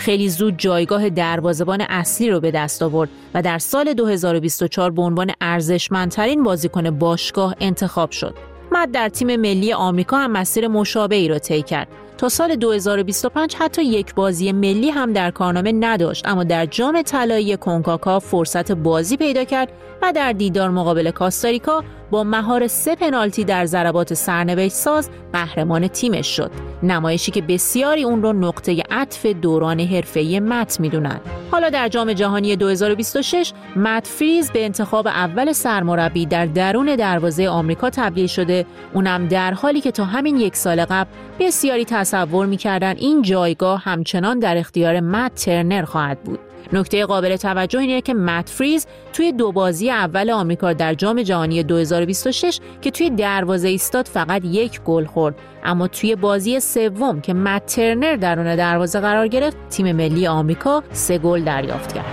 خیلی زود جایگاه دروازه‌بان اصلی رو به دست آورد و در سال 2024 به عنوان ارزشمندترین بازیکن باشگاه انتخاب شد. مت در تیم ملی آمریکا هم مسیر مشابهی را طی کرد. تا سال 2025 حتی یک بازی ملی هم در کارنامه نداشت، اما در جام طلایی کنکاکاف فرصت بازی پیدا کرد و در دیدار مقابل کاستاریکا با مهار 3 پنالتی در ضربات سرنوشت ساز قهرمان تیمش شد. نمایشی که بسیاری اون رو نقطه عطف دوران حرفه‌ای مت میدونن. حالا در جام جهانی 2026 مت فریز به انتخاب اول سرمربی در درون دروازه آمریکا تبدیل شده، اونم در حالی که تا همین یک سال قبل بسیاری تصور می‌کردن این جایگاه همچنان در اختیار مت ترنر خواهد بود. نکته قابل توجه اینه که مت فریز توی 2 بازی اول آمریکا در جام جهانی 2026 که توی دروازه ایستاد فقط 1 گل خورد، اما توی بازی سوم که مت ترنر درون دروازه قرار گرفت تیم ملی آمریکا 3 گل دریافت کرد.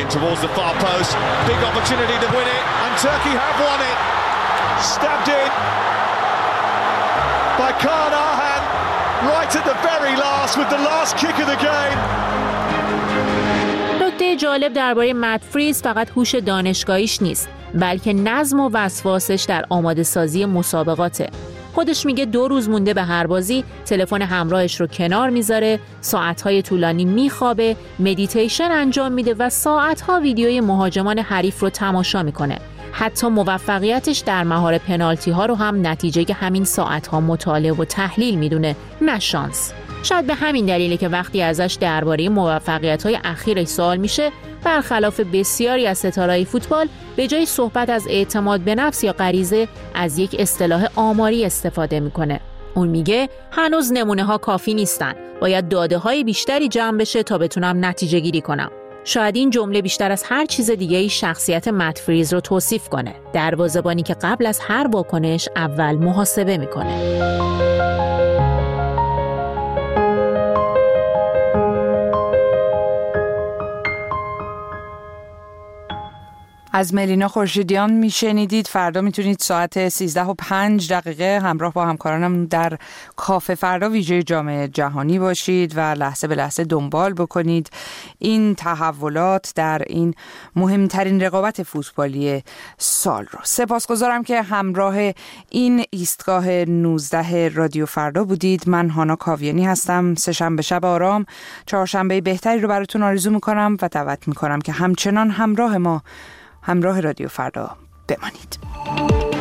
نکته جالب درباره مت فریز فقط هوش دانشگاهیش نیست، بلکه نظم و وسواسش در آماده سازی مسابقاته. خودش میگه 2 روز مونده به هر بازی تلفن همراهش رو کنار میذاره، ساعتهای طولانی میخوابه، مدیتیشن انجام میده و ساعتها ویدیوی مهاجمان حریف رو تماشا میکنه. حتی موفقیتش در مهار پنالتی ها رو هم نتیجه همین ساعتها مطالعه و تحلیل میدونه، نه شانس. شاید به همین دلیله که وقتی ازش درباره موفقیت‌های اخیرش سوال میشه، برخلاف بسیاری از ستاره‌های فوتبال به جای صحبت از اعتماد به نفس یا غریزه از یک اصطلاح آماری استفاده میکنه. اون میگه هنوز نمونه‌ها کافی نیستن، باید داده‌های بیشتری جمع بشه تا بتونم نتیجه گیری کنم. شاید این جمله بیشتر از هر چیز دیگه‌ای شخصیت مت فریز رو توصیف کنه، دروازه‌بانی که قبل از هر واکنش اول محاسبه میکنه. از ملینا خورشیدیان میشنیدید. فردا میتونید ساعت 13:05 همراه با همکارانم در کافه فردا ویژه جام جهانی باشید و لحظه به لحظه دنبال بکنید این تحولات در این مهمترین رقابت فوتبالی سال رو. سپاسگزارم که همراه این ایستگاه 19 رادیو فردا بودید. من هانا کاویانی هستم. سه‌شنبه شب آرام، چهارشنبه بهتری رو براتون آرزو میکنم و دعوت میکنم که همچنان همراه رادیو فردا بمانید.